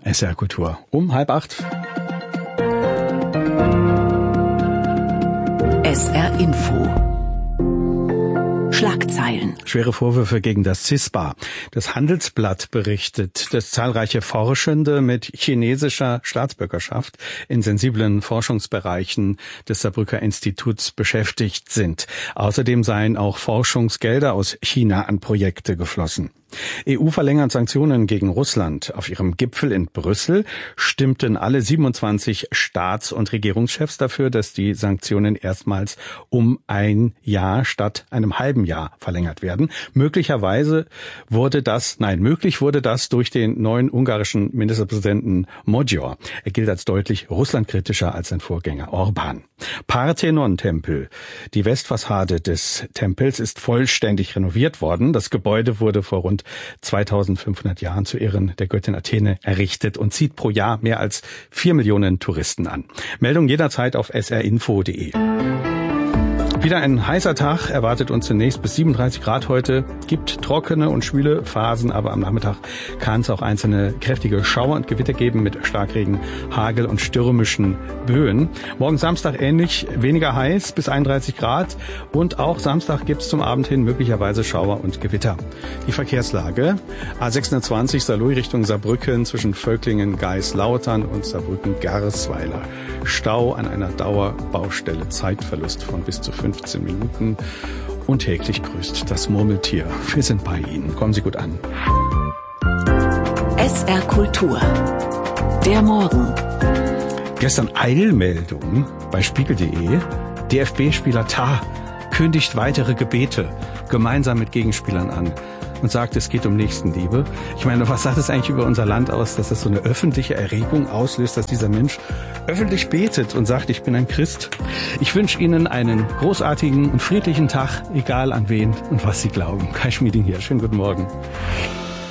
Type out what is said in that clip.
SR Kultur um 7:30. SR Info. Schlagzeilen. Schwere Vorwürfe gegen das CISPA. Das Handelsblatt berichtet, dass zahlreiche Forschende mit chinesischer Staatsbürgerschaft in sensiblen Forschungsbereichen des Saarbrücker Instituts beschäftigt sind. Außerdem seien auch Forschungsgelder aus China an Projekte geflossen. EU verlängert Sanktionen gegen Russland. Auf ihrem Gipfel in Brüssel stimmten alle 27 Staats- und Regierungschefs dafür, dass die Sanktionen erstmals um ein Jahr statt einem halben Jahr verlängert werden. Möglich wurde das durch den neuen ungarischen Ministerpräsidenten Magyar. Er gilt als deutlich russlandkritischer als sein Vorgänger Orbán. Parthenon-Tempel. Die Westfassade des Tempels ist vollständig renoviert worden. Das Gebäude wurde vor rund 2500 Jahren zu Ehren der Göttin Athene errichtet und zieht pro Jahr mehr als 4 Millionen Touristen an. Meldung jederzeit auf srinfo.de. Wieder ein heißer Tag erwartet uns zunächst bis 37 Grad heute. Gibt trockene und schwüle Phasen, aber am Nachmittag kann es auch einzelne kräftige Schauer und Gewitter geben mit Starkregen, Hagel und stürmischen Böen. Morgen Samstag ähnlich, weniger heiß bis 31 Grad. Und auch Samstag gibt es zum Abend hin möglicherweise Schauer und Gewitter. Die Verkehrslage: A26 Saarlouis Richtung Saarbrücken zwischen Völklingen, Geislautern und Saarbrücken-Garsweiler. Stau an einer Dauerbaustelle, Zeitverlust von bis zu 15 Minuten. Und täglich grüßt das Murmeltier. Wir sind bei Ihnen. Kommen Sie gut an. SR Kultur. Der Morgen. Gestern Eilmeldung bei Spiegel.de. DFB-Spieler Tah kündigt weitere Gebete gemeinsam mit Gegenspielern an und sagt, es geht um Nächstenliebe. Ich meine, was sagt es eigentlich über unser Land aus, dass das so eine öffentliche Erregung auslöst, dass dieser Mensch öffentlich betet und sagt, ich bin ein Christ? Ich wünsche Ihnen einen großartigen und friedlichen Tag, egal an wen und was Sie glauben. Kai Schmieding hier. Schönen guten Morgen.